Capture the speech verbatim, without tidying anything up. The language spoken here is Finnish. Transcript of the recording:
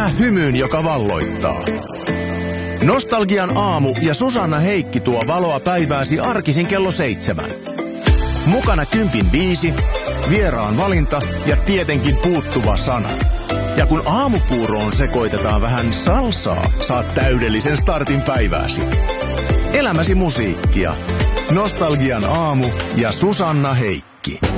Törmää hymyyn, joka valloittaa. Nostalgian aamu ja Susanna Heikki tuo valoa päivääsi arkisin kello seitsemän. Mukana kympin biisi, vieraan valinta ja tietenkin puuttuva sana. Ja kun aamupuuroon sekoitetaan vähän salsaa, saat täydellisen startin päivääsi. Elämäsi musiikkia. Nostalgian aamu ja Susanna Heikki.